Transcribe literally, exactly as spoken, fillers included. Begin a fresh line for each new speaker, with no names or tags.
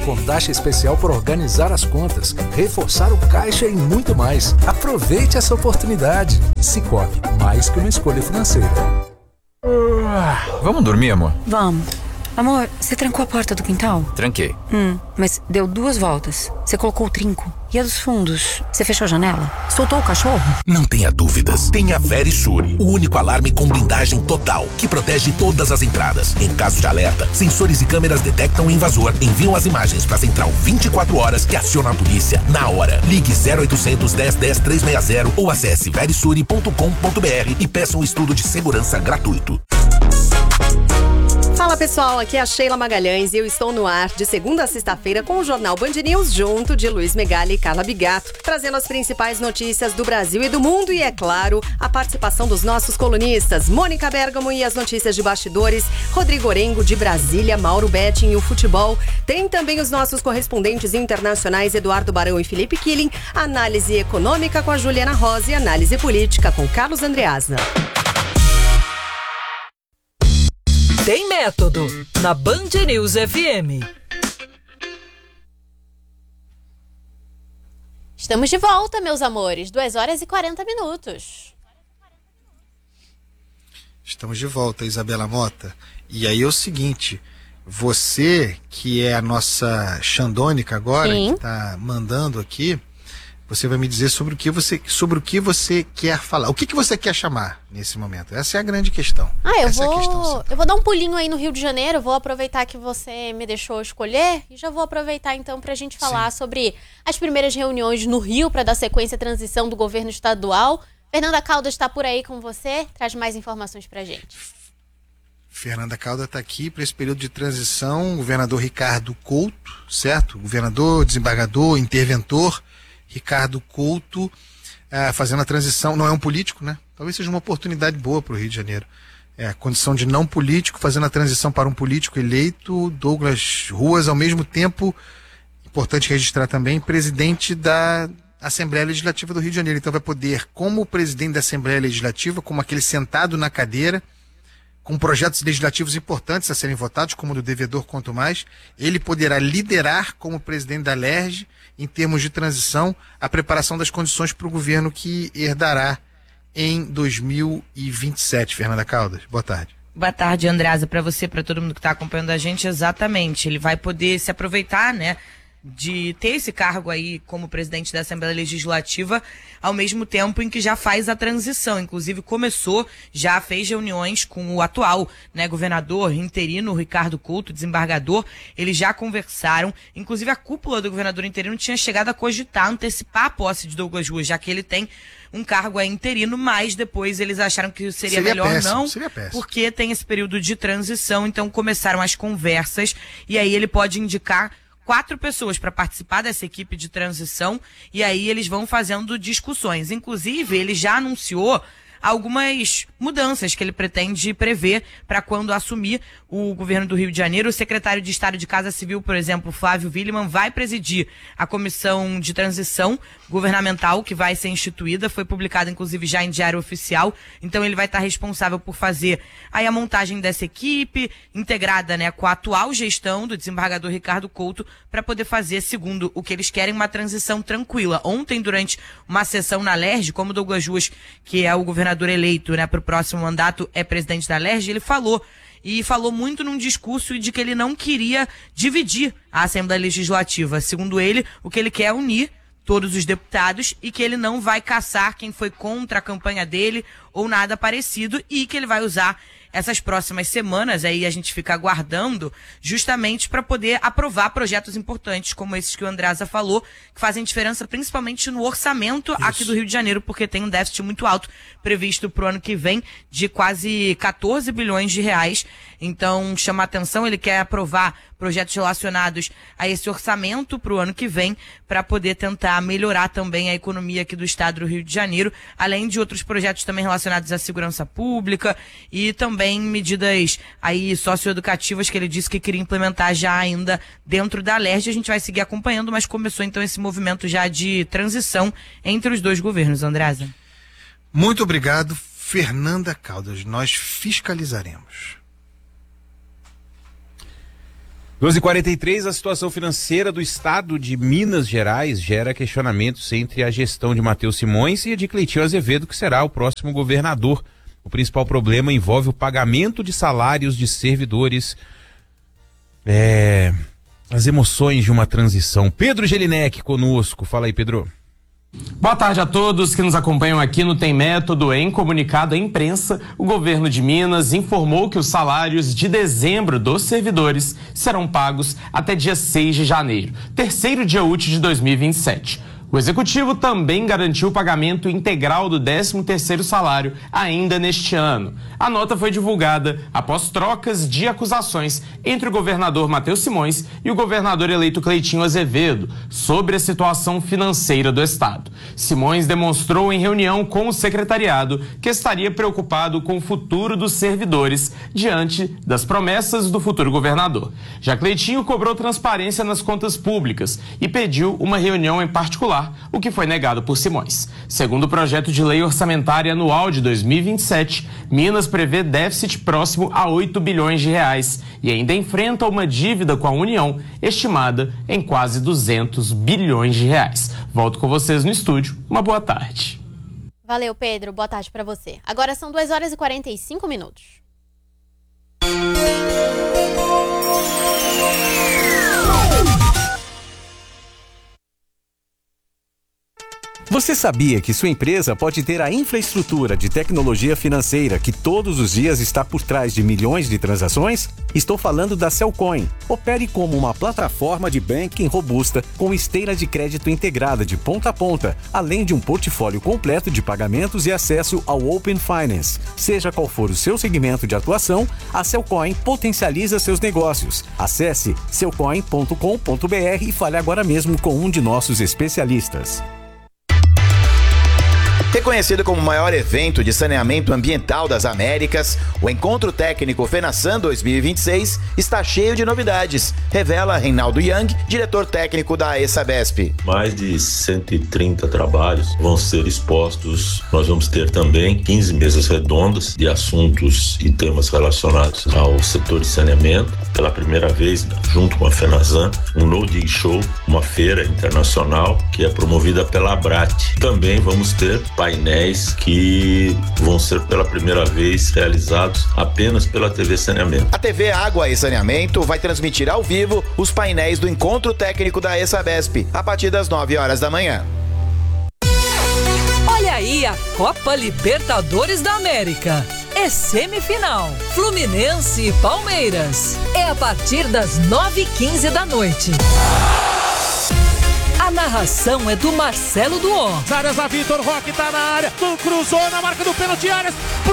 com taxa especial por organizar as contas, reforçar o caixa e muito mais. Aproveite essa oportunidade. Sicoob, mais que uma escolha financeira.
Uh, vamos dormir, amor?
Vamos. Amor, você trancou a porta do quintal?
Tranquei.
Hum, mas deu duas voltas. Você colocou o trinco. E a dos fundos? Você fechou a janela? Soltou o cachorro?
Não tenha dúvidas. Tenha Verisure, o único alarme com blindagem total, que protege todas as entradas. Em caso de alerta, sensores e câmeras detectam o invasor, enviam as imagens para a central vinte e quatro horas que aciona a polícia na hora. Ligue zero oitocentos, dez, dez, trezentos e sessenta ou acesse verisure ponto com ponto br e peça um estudo de segurança gratuito.
Fala pessoal, aqui é a Sheila Magalhães e eu estou no ar de segunda a sexta-feira com o Jornal Band News junto de Luiz Megali e Carla Bigato, trazendo as principais notícias do Brasil e do mundo e, é claro, a participação dos nossos colunistas, Mônica Bergamo e as notícias de bastidores, Rodrigo Orengo de Brasília, Mauro Betting e o futebol. Tem também os nossos correspondentes internacionais Eduardo Barão e Felipe Killing, análise econômica com a Juliana Rosa e análise política com Carlos Andreasna.
Tem método na Band News F M.
Estamos de volta, meus amores. duas horas e quarenta minutos.
Estamos de volta, Isabela Mota. E aí é o seguinte, você que é a nossa xandônica agora, Sim. que está mandando aqui, você vai me dizer sobre o que você, sobre o que você quer falar. O que, que você quer chamar nesse momento? Essa é a grande questão.
Ah, eu
Essa
vou,
é a questão,
eu vou dar um pulinho aí no Rio de Janeiro, vou aproveitar que você me deixou escolher e já vou aproveitar então para a gente falar Sim. sobre as primeiras reuniões no Rio para dar sequência à transição do governo estadual. Fernanda Caldas está por aí com você, traz mais informações para a gente.
Fernanda Caldas está aqui para esse período de transição, o governador Ricardo Couto, certo? Governador, desembargador, interventor, Ricardo Couto, é, fazendo a transição, não é um político, né? Talvez seja uma oportunidade boa para o Rio de Janeiro. É, a condição de não político, fazendo a transição para um político eleito, Douglas Ruas, ao mesmo tempo, importante registrar também, presidente da Assembleia Legislativa do Rio de Janeiro. Então vai poder, como presidente da Assembleia Legislativa, como aquele sentado na cadeira, com projetos legislativos importantes a serem votados, como o do devedor quanto mais, ele poderá liderar como presidente da L E R J, em termos de transição, a preparação das condições para o governo que herdará em dois mil e vinte e sete. Fernanda Caldas, boa tarde.
Boa tarde, Andreasa, para você, para todo mundo que está acompanhando a gente, exatamente. Ele vai poder se aproveitar, né, de ter esse cargo aí como presidente da Assembleia Legislativa, ao mesmo tempo em que já faz a transição. Inclusive começou, já fez reuniões com o atual, né, governador interino Ricardo Couto, desembargador. Eles já conversaram, inclusive a cúpula do governador interino tinha chegado a cogitar, antecipar a posse de Douglas Ruas, já que ele tem um cargo aí interino, mas depois eles acharam que seria, seria melhor péssimo, não, seria porque tem esse período de transição, então começaram as conversas e aí ele pode indicar quatro pessoas para participar dessa equipe de transição e aí eles vão fazendo discussões. Inclusive, ele já anunciou algumas mudanças que ele pretende prever para quando assumir o governo do Rio de Janeiro. O secretário de Estado de Casa Civil, por exemplo, Flávio Willemann, vai presidir a comissão de transição governamental que vai ser instituída. Foi publicada, inclusive, já em Diário Oficial. Então, ele vai estar responsável por fazer aí a montagem dessa equipe, integrada, né, com a atual gestão do desembargador Ricardo Couto, para poder fazer, segundo o que eles querem, uma transição tranquila. Ontem, durante uma sessão na L E R J, como Douglas Ruas, que é o governador eleito, né, para o próximo mandato, é presidente da L E R J, ele falou, e falou muito num discurso de que ele não queria dividir a Assembleia Legislativa. Segundo ele, o que ele quer é unir todos os deputados e que ele não vai caçar quem foi contra a campanha dele ou nada parecido e que ele vai usar essas próximas semanas, aí a gente fica aguardando, justamente para poder aprovar projetos importantes como esses que o Andreasa falou, que fazem diferença principalmente no orçamento Isso. aqui do Rio de Janeiro, porque tem um déficit muito alto previsto para o ano que vem de quase quatorze bilhões de reais. Então, chama a atenção, ele quer aprovar projetos relacionados a esse orçamento para o ano que vem, para poder tentar melhorar também a economia aqui do estado do Rio de Janeiro, além de outros projetos também relacionados à segurança pública e também medidas aí socioeducativas que ele disse que queria implementar já ainda dentro da L E R J. A gente vai seguir acompanhando, mas começou então esse movimento já de transição entre os dois governos, Andreasa.
Muito obrigado, Fernanda Caldas. Nós fiscalizaremos.
doze e quarenta e três, a situação financeira do estado de Minas Gerais gera questionamentos entre a gestão de Matheus Simões e a de Cleitinho Azevedo, que será o próximo governador. O principal problema envolve o pagamento de salários de servidores. É... As emoções de uma transição. Pedro Gelinek conosco. Fala aí, Pedro.
Boa tarde a todos que nos acompanham aqui no Tem Método. Em comunicado à imprensa, o governo de Minas informou que os salários de dezembro dos servidores serão pagos até dia seis de janeiro, terceiro dia útil de dois mil e vinte e sete. O executivo também garantiu o pagamento integral do décimo terceiro salário ainda neste ano. A nota foi divulgada após trocas de acusações entre o governador Matheus Simões e o governador eleito Cleitinho Azevedo sobre a situação financeira do estado. Simões demonstrou em reunião com o secretariado que estaria preocupado com o futuro dos servidores diante das promessas do futuro governador. Já Cleitinho cobrou transparência nas contas públicas e pediu uma reunião em particular, o que foi negado por Simões. Segundo o projeto de lei orçamentária anual de dois mil e vinte e sete, Minas prevê déficit próximo a oito bilhões de reais e ainda enfrenta uma dívida com a União estimada em quase duzentos bilhões de reais. Volto com vocês no estúdio. Uma boa tarde.
Valeu, Pedro. Boa tarde para você. Agora são duas horas e quarenta e cinco minutos.
Você sabia que sua empresa pode ter a infraestrutura de tecnologia financeira que todos os dias está por trás de milhões de transações? Estou falando da Cellcoin. Opere como uma plataforma de banking robusta com esteira de crédito integrada de ponta a ponta, além de um portfólio completo de pagamentos e acesso ao Open Finance. Seja qual for o seu segmento de atuação, a Cellcoin potencializa seus negócios. Acesse cellcoin ponto com ponto br e fale agora mesmo com um de nossos especialistas.
Reconhecido como o maior evento de saneamento ambiental das Américas, o Encontro Técnico FENASAN dois mil e vinte e seis está cheio de novidades, revela Reinaldo Young, diretor técnico da ESABESP.
Mais de cento e trinta trabalhos vão ser expostos. Nós vamos ter também quinze mesas redondas de assuntos e temas relacionados ao setor de saneamento. Pela primeira vez, junto com a FENASAN, um no-dig show, uma feira internacional que é promovida pela Abrat. Também vamos ter painéis que vão ser pela primeira vez realizados apenas pela T V Saneamento.
A T V Água e Saneamento vai transmitir ao vivo os painéis do Encontro Técnico da ESABESP a partir das nove horas da manhã.
Olha aí a Copa Libertadores da América. É semifinal. Fluminense e Palmeiras. É a partir das nove e quinze da noite. A narração é do Marcelo Duó.
Áreas a Vitor Roque tá na área, cruzou na marca do pênalti, Áreas pro